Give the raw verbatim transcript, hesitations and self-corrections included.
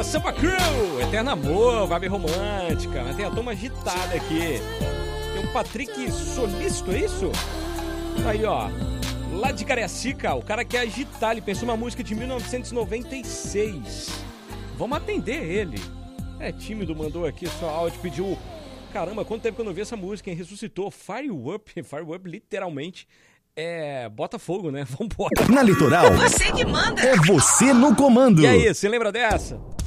turma, Samba Crew, Eterno Amor, vibe romântica, mas tem a turma agitada aqui. Tem o Patrick Solícito, é isso? Aí, ó, lá de Cariacica, o cara quer agitar, ele pensou uma música de mil novecentos e noventa e seis. Vamos atender ele. É tímido, mandou aqui só áudio, pediu... Caramba, quanto tempo que eu não vi essa música, hein? Ressuscitou, Fire Up, Fire Up literalmente é Botafogo, né? Vambora. Na Litoral, Você que manda. é você no comando. E aí, você lembra dessa?